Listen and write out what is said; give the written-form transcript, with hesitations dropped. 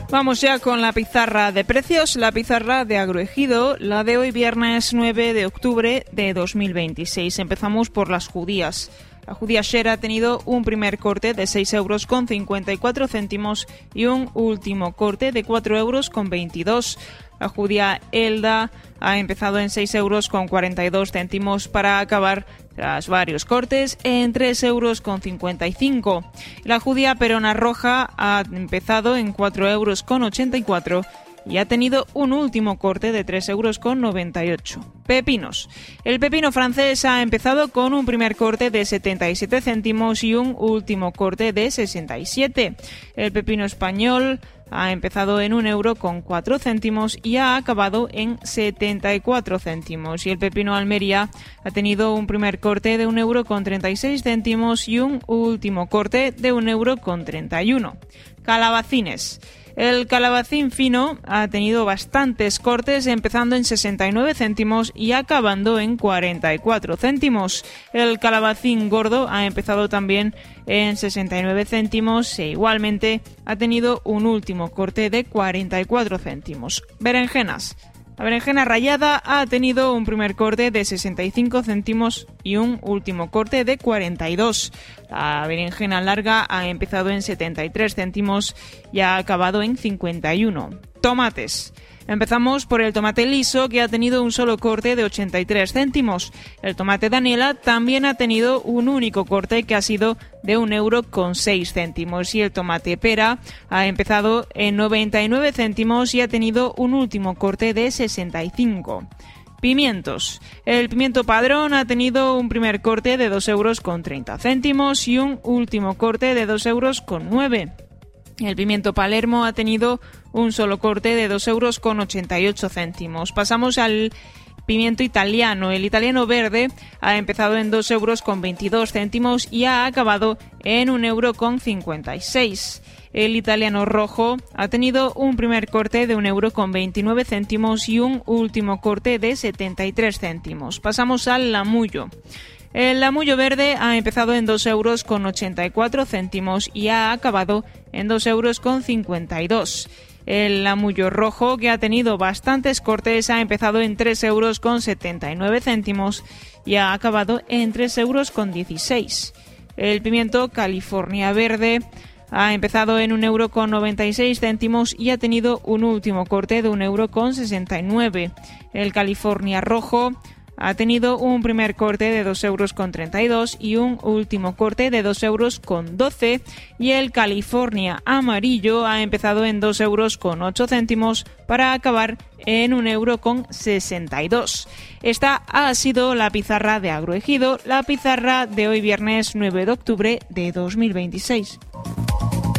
Vamos ya con la pizarra de precios, la pizarra de Agroejido, la de hoy viernes 9 de octubre de 2026. Empezamos por las judías. La judía Sher ha tenido un primer corte de 6,54 € y un último corte de 4,22 €. La judía Elda ha empezado en 6,42 € para acabar, tras varios cortes, en 3,55 €. La judía Perona Roja ha empezado en 4,84 € y ha tenido un último corte de 3,98 €. Pepinos. El pepino francés ha empezado con un primer corte de 77 céntimos y un último corte de 67. El pepino español ha empezado en 1,04 € y ha acabado en 74 céntimos. Y el pepino Almería ha tenido un primer corte de 1,36 € y un último corte de 1,31 €. Calabacines. El calabacín fino ha tenido bastantes cortes, empezando en 69 céntimos y acabando en 44 céntimos. El calabacín gordo ha empezado también en 69 céntimos e igualmente ha tenido un último corte de 44 céntimos. Berenjenas. La berenjena rallada ha tenido un primer corte de 65 céntimos y un último corte de 42. La berenjena larga ha empezado en 73 céntimos y ha acabado en 51. Tomates. Empezamos por el tomate liso, que ha tenido un solo corte de 83 céntimos. El tomate Daniela también ha tenido un único corte, que ha sido de 1,06 €. Y el tomate pera ha empezado en 99 céntimos y ha tenido un último corte de 65. Pimientos. El pimiento padrón ha tenido un primer corte de 2,30 € y un último corte de 2,09 €. El pimiento Palermo ha tenido un solo corte de 2,88 €. Pasamos al pimiento italiano. El italiano verde ha empezado en 2,22 € y ha acabado en 1,56 €. El italiano rojo ha tenido un primer corte de 1,29 € y un último corte de 73 céntimos. Pasamos al lamullo. El lamullo verde ha empezado en 2,84 € y ha acabado en 2,52 €. El lamullo rojo, que ha tenido bastantes cortes, ha empezado en 3,79 € y ha acabado en 3,16 €. El pimiento California verde ha empezado en 1,96 € y ha tenido un último corte de 1,69 €. El California rojo ha tenido un primer corte de 2,32 € y un último corte de 2,12 € y el California amarillo ha empezado en 2,08 € para acabar en 1,62 €. Esta ha sido la pizarra de Agroejido, la pizarra de hoy viernes 9 de octubre de 2026.